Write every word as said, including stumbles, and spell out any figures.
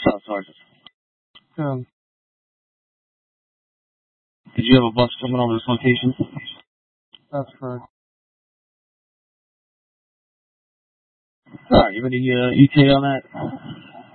South Sergeant. Um, Did you have a bus coming over this location? that's correct. Alright, you ready to uh, E T A on that?